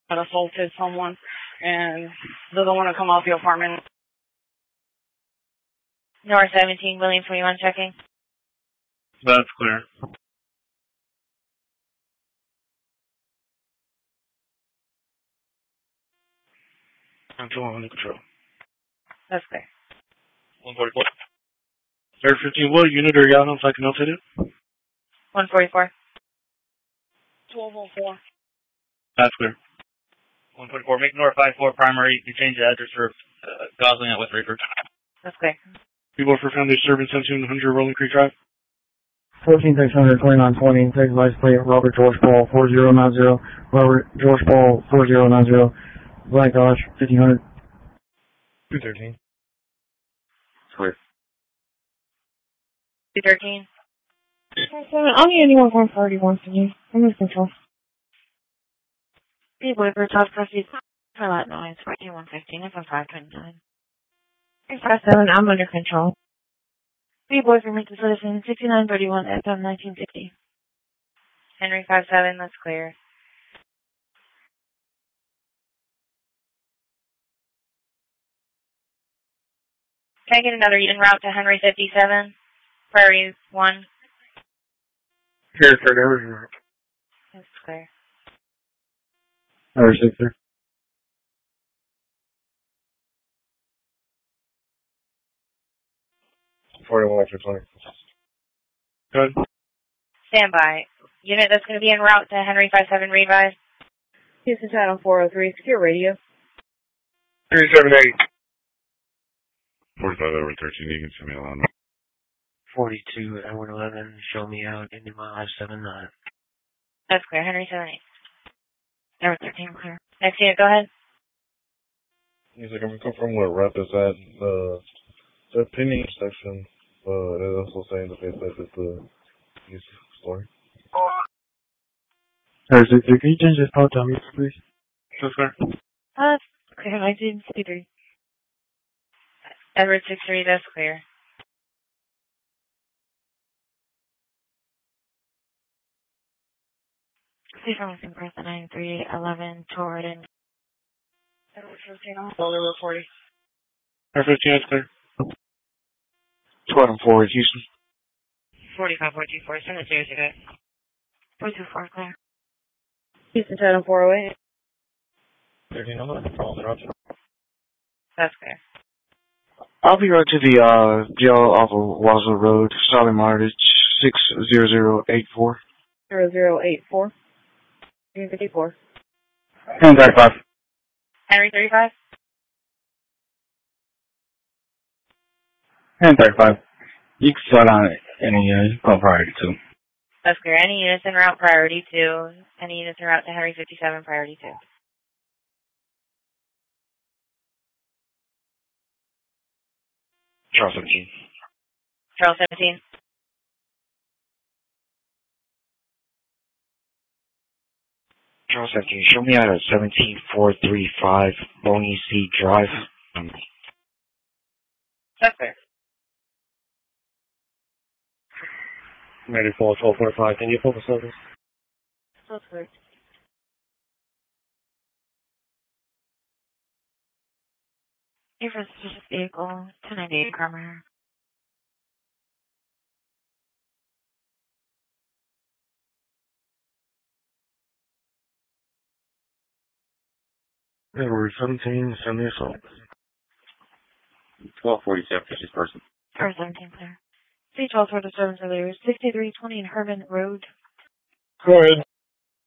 had assaulted someone and doesn't want to come out the apartment. North 17, William 21 checking. That's clear. I'm still under control. That's clear. 144. Air 15, what unit are you out on so I can notate it? 144. 1204. That's clear. 144, make North 54 primary. You change the address for Gosling at West Rayford. That's clear. People for family service 1700 Rolling Creek Drive. 14600 2920, take license plate Robert George Paul 4090, Robert George Paul 4090, Black Dodge 1500. 213. Clear. 213. I'll need anyone from 31 from you. I'm in control. B-Boy for top proceeds for lot noise, 14115, if I'm 529. 357, I'm under control. B-Boy for Mr. Citizen, 6931, FM 1950. Henry 57, that's clear. Can I get another en route to Henry 57? Prairie 1. Here, sir. That's clear. Or 6, sir. 41 extra 20. Good. Stand by. Unit that's going to be en route to Henry 57 Revive. Houston Channel 403, secure radio. 378. 45 over 13, you can send me a line. 42, Edward 11, show me out, Indy Mile 79. That's clear, Henry 78. Edward 13, clear. Next unit, go ahead. He's like, I'm going to confirm where rep is at. The pinning section, it also saying that it's the use story. Or 6, sir, can you change this call to me, please? That's clear. Clear, 1963. Edward 63, that's clear. See from within person 9311 toward and Edward 15, only 40. Air 15, that's clear. 12 and 4 is Houston. 45 424, send it to your 424, clear. Houston Channel 408. 13, I'm under control. That's clear. I'll be right to the jail off of Waslow Road, Solid Mileage 60084. 0084. 54. Henry 35. Henry 35? Henry 35. You can start on it, and you can go priority 2. That's clear. Any units en route, priority 2. Any units en route to Henry 57, priority 2. Charles 17. Charles 17. Charles 17, show me out at 17435 Boney C Drive. That's clear. Ready for 1245. Can you focus on this? That's clear. Here for suspicious vehicle, 298 Carmer. Edward 17, send me assault. 1247, this person. Or 17, clear. C12 for disturbance earlier, 6320 in Herman Road. Go ahead.